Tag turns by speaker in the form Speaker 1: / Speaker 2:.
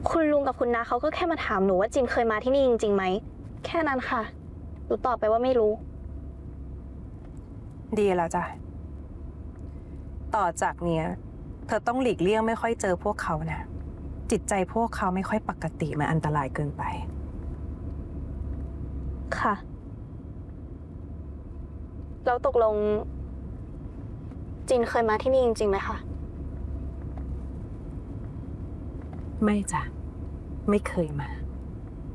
Speaker 1: คุณลุงกับคุณน้าเขาก็แค่มาถามหนูว่าจินเคยมาที่นี่จริงๆไหมแค่นั้นค่ะหนูตอบไปว่าไม่รู้
Speaker 2: ดีแล้วจ้ะต่อจากเนี้ยเธอต้องหลีกเลี่ยงไม่ค่อยเจอพวกเขานะจิตใจพวกเขาไม่ค่อยปกติมันอันตรายเกินไป
Speaker 1: ค่ะแล้วตกลงจินเคยมาที่นี่จริงๆไหมคะ
Speaker 2: ไม่จ้ะไม่เคยมา